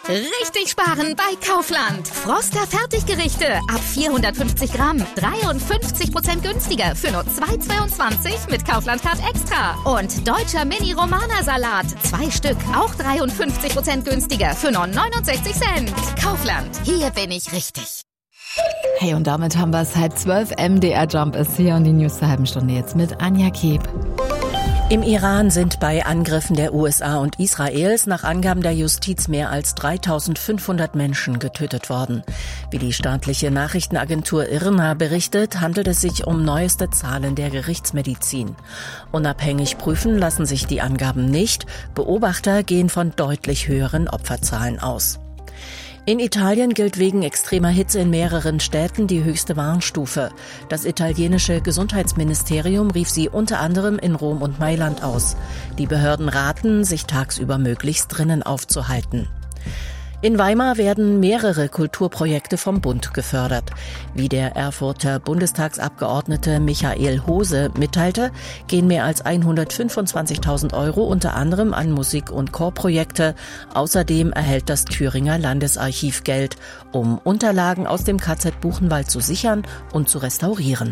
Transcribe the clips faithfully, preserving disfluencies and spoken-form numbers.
Richtig sparen bei Kaufland. Froster Fertiggerichte ab vierhundertfünfzig Gramm. dreiundfünfzig Prozent günstiger für nur zwei Euro zweiundzwanzig mit Kaufland Card Extra. Und deutscher Mini-Romana-Salat. Zwei Stück, auch dreiundfünfzig Prozent günstiger für nur neunundsechzig Cent. Kaufland, hier bin ich richtig. Hey, und damit haben wir es. Halb zwölf. M D R Jump ist hier und die News zur halben Stunde jetzt mit Anja Keb. Im Iran sind bei Angriffen der U S A und Israels nach Angaben der Justiz mehr als dreitausendfünfhundert Menschen getötet worden. Wie die staatliche Nachrichtenagentur I R N A berichtet, handelt es sich um neueste Zahlen der Gerichtsmedizin. Unabhängig prüfen lassen sich die Angaben nicht. Beobachter gehen von deutlich höheren Opferzahlen aus. In Italien gilt wegen extremer Hitze in mehreren Städten die höchste Warnstufe. Das italienische Gesundheitsministerium rief sie unter anderem in Rom und Mailand aus. Die Behörden raten, sich tagsüber möglichst drinnen aufzuhalten. In Weimar werden mehrere Kulturprojekte vom Bund gefördert. Wie der Erfurter Bundestagsabgeordnete Michael Hose mitteilte, gehen mehr als hundertfünfundzwanzigtausend Euro unter anderem an Musik- und Chorprojekte. Außerdem erhält das Thüringer Landesarchiv Geld, um Unterlagen aus dem K Z Buchenwald zu sichern und zu restaurieren.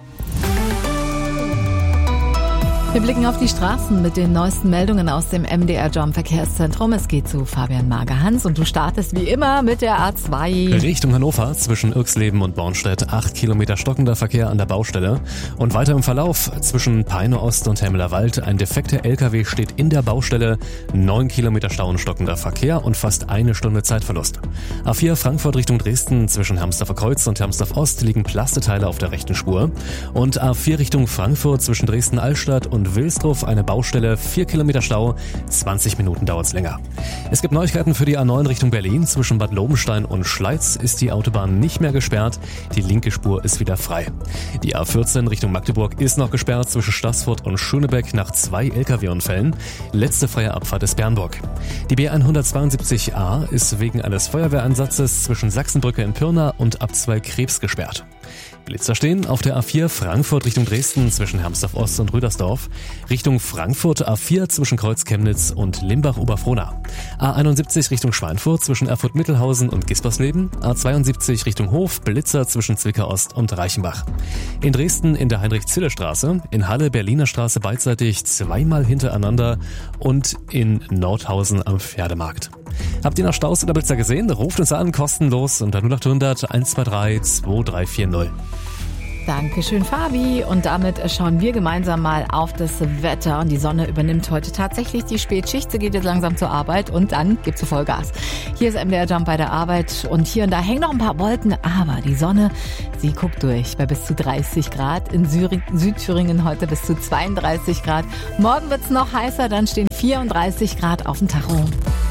Wir blicken auf die Straßen mit den neuesten Meldungen aus dem M D R Jump Verkehrszentrum. Es geht zu Fabian Mager-Hans und du startest wie immer mit der A zwei. Richtung Hannover zwischen Irxleben und Bornstedt. Acht Kilometer stockender Verkehr an der Baustelle. Und weiter im Verlauf zwischen Peine Ost und Hemmeler Wald. Ein defekter L K W steht in der Baustelle. Neun Kilometer Stau und stockender Verkehr und fast eine Stunde Zeitverlust. A vier Frankfurt Richtung Dresden zwischen Hermsdorfer Kreuz und Hermsdorf Ost liegen Plasteteile auf der rechten Spur. Und A vier Richtung Frankfurt zwischen Dresden-Altstadt und und Wilsdruff eine Baustelle, vier Kilometer Stau, zwanzig Minuten dauert's länger. Es gibt Neuigkeiten für die A neun Richtung Berlin. Zwischen Bad Lobenstein und Schleiz ist die Autobahn nicht mehr gesperrt. Die linke Spur ist wieder frei. Die A vierzehn Richtung Magdeburg ist noch gesperrt zwischen Staßfurt und Schönebeck nach zwei L K W-Unfällen. Letzte freie Abfahrt ist Bernburg. Die B hundertzweiundsiebzig A ist wegen eines Feuerwehreinsatzes zwischen Sachsenbrücke in Pirna und Abzweig Krebs gesperrt. Blitzer stehen auf der A vier Frankfurt Richtung Dresden zwischen Hermsdorf Ost und Rüdersdorf. Richtung Frankfurt A vier zwischen Kreuz Chemnitz und Limbach-Oberfrohna. A einundsiebzig Richtung Schweinfurt zwischen Erfurt-Mittelhausen und Gispersleben. A zweiundsiebzig Richtung Hof, Blitzer zwischen Zwickau Ost und Reichenbach. In Dresden in der Heinrich-Zille-Straße. In Halle Berliner Straße beidseitig zweimal hintereinander. Und in Nordhausen am Pferdemarkt. Habt ihr noch Staus oder Blitzer gesehen? Ruft uns an, kostenlos unter null acht hundert eins zwei drei zwei drei vier null. Dankeschön, Fabi. Und damit schauen wir gemeinsam mal auf das Wetter. Und die Sonne übernimmt heute tatsächlich die Spätschicht. Sie geht jetzt langsam zur Arbeit und dann gibt's Vollgas. Hier ist M D R Jump bei der Arbeit und hier und da hängen noch ein paar Wolken. Aber die Sonne, sie guckt durch bei bis zu dreißig Grad. In Süd- Südthüringen heute bis zu zweiunddreißig Grad. Morgen wird's noch heißer, dann stehen vierunddreißig Grad auf dem Tacho.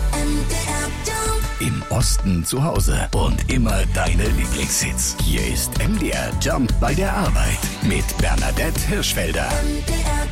Im Osten zu Hause und immer deine Lieblingshits. Hier ist M D R Jump bei der Arbeit mit Bernadette Hirschfelder.